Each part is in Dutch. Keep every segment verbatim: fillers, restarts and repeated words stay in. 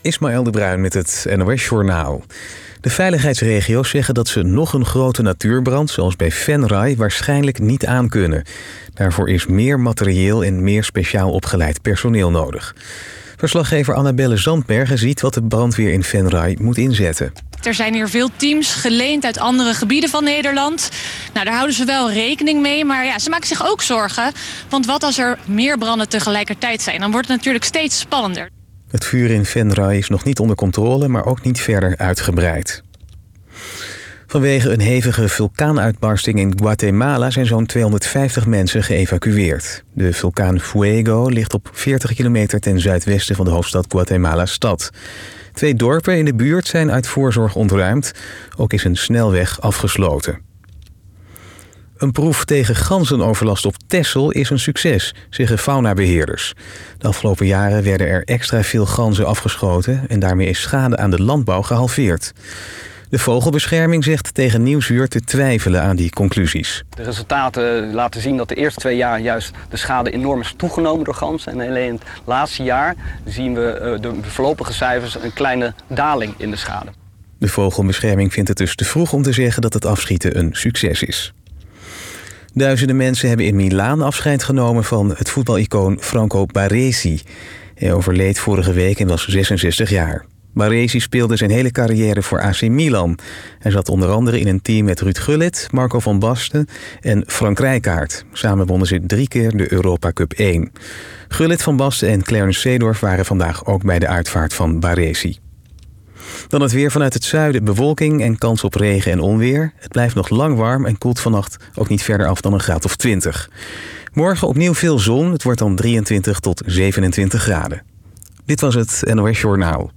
Ismaël de Bruin met het N O S-journaal. De veiligheidsregio's zeggen dat ze nog een grote natuurbrand, zoals bij Venray, waarschijnlijk niet aankunnen. Daarvoor is meer materieel en meer speciaal opgeleid personeel nodig. Verslaggever Annabelle Zandbergen ziet wat de brandweer in Venray moet inzetten. Er zijn hier veel teams geleend uit andere gebieden van Nederland. Nou, daar houden ze wel rekening mee, maar ja, ze maken zich ook zorgen. Want wat als er meer branden tegelijkertijd zijn? Dan wordt het natuurlijk steeds spannender. Het vuur in Venray is nog niet onder controle, maar ook niet verder uitgebreid. Vanwege een hevige vulkaanuitbarsting in Guatemala zijn zo'n tweehonderdvijftig mensen geëvacueerd. De vulkaan Fuego ligt op veertig kilometer ten zuidwesten van de hoofdstad Guatemala-stad. Twee dorpen in de buurt zijn uit voorzorg ontruimd. Ook is een snelweg afgesloten. Een proef tegen ganzenoverlast op Texel is een succes, zeggen faunabeheerders. De afgelopen jaren werden er extra veel ganzen afgeschoten en daarmee is schade aan de landbouw gehalveerd. De vogelbescherming zegt tegen Nieuwsuur te twijfelen aan die conclusies. De resultaten laten zien dat de eerste twee jaar juist de schade enorm is toegenomen door ganzen. En alleen in het laatste jaar zien we de voorlopige cijfers een kleine daling in de schade. De vogelbescherming vindt het dus te vroeg om te zeggen dat het afschieten een succes is. Duizenden mensen hebben in Milaan afscheid genomen van het voetbalicoon Franco Baresi. Hij overleed vorige week en was zesenzestig jaar. Baresi speelde zijn hele carrière voor A C Milan. Hij zat onder andere in een team met Ruud Gullit, Marco van Basten en Frank Rijkaard. Samen wonnen ze drie keer de Europa Cup één. Gullit, Van Basten en Clarence Seedorf waren vandaag ook bij de uitvaart van Baresi. Dan het weer vanuit het zuiden, bewolking en kans op regen en onweer. Het blijft nog lang warm en koelt vannacht ook niet verder af dan een graad of twintig. Morgen opnieuw veel zon, het wordt dan drieëntwintig tot zevenentwintig graden. Dit was het N O S-journaal.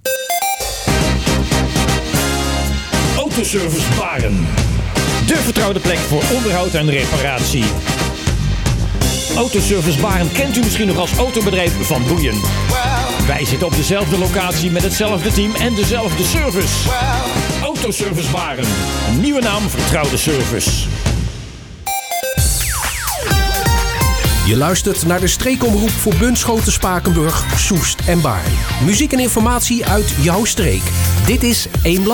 Autoservice Baren. De vertrouwde plek voor onderhoud en reparatie. Autoservice Baren kent u misschien nog als autobedrijf Van Boeien. Wij zitten op dezelfde locatie met hetzelfde team en dezelfde service. Autoservice Baren. Een nieuwe naam, vertrouwde service. Je luistert naar de streekomroep voor Bunschoten, Spakenburg, Soest en Baarn. Muziek en informatie uit jouw streek. Dit is Eemland.